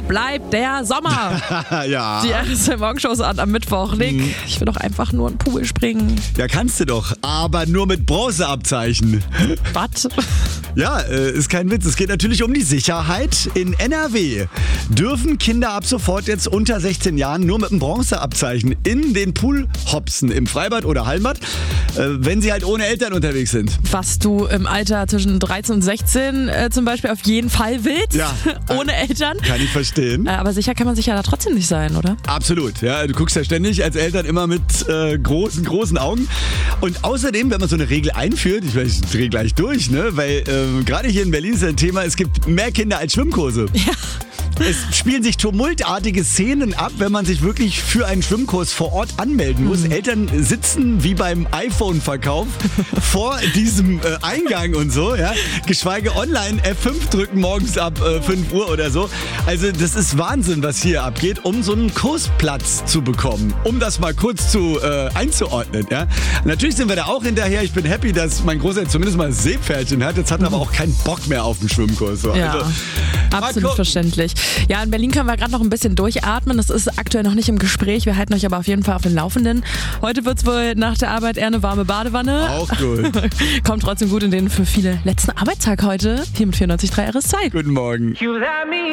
bleibt der Sommer. Ja. Die RSL Morgenshow ist am Mittwoch. Nick, ich will doch einfach nur in den Pool springen. Ja, kannst du doch, aber nur mit Bronzeabzeichen. Was? Ja, ist kein Witz. Es geht natürlich um die Sicherheit. In NRW dürfen Kinder ab sofort jetzt unter 16 Jahren nur mit einem Bronzeabzeichen in den Pool hopsen, im Freibad oder Hallenbad, wenn sie halt ohne Eltern unterwegs sind. Was du im Alter zwischen 13 und 16 zum Beispiel auf jeden Fall willst, Ja. ohne Eltern. Kann ich verstehen. Aber sicher kann man sich ja da trotzdem nicht sein, oder? Absolut, ja. Du guckst ja ständig als Eltern immer mit großen Augen. Und außerdem, wenn man so eine Regel einführt, ich drehe gleich durch, ne? Weil gerade hier in Berlin ist ein Thema, es gibt mehr Kinder als Schwimmkurse. Ja. Es spielen sich tumultartige Szenen ab, wenn man sich wirklich für einen Schwimmkurs vor Ort anmelden muss. Eltern sitzen wie beim iPhone-Verkauf vor diesem Eingang und so, ja. Geschweige online F5 drücken morgens ab 5 Uhr oder so. Also das ist Wahnsinn, was hier abgeht, um so einen Kursplatz zu bekommen. Um das mal kurz einzuordnen, ja. Natürlich sind wir da auch hinterher. Ich bin happy, dass mein Großeltern zumindest mal ein Seepferdchen hat. Jetzt hat er aber auch keinen Bock mehr auf den Schwimmkurs. So. Ja, Also, absolut verständlich. Ja, in Berlin können wir gerade noch ein bisschen durchatmen. Das ist aktuell noch nicht im Gespräch. Wir halten euch aber auf jeden Fall auf den Laufenden. Heute wird es wohl nach der Arbeit eher eine warme Badewanne. Auch gut. Kommt trotzdem gut in den für viele letzten Arbeitstag heute. Hier mit 94.3 RS2. Guten Morgen.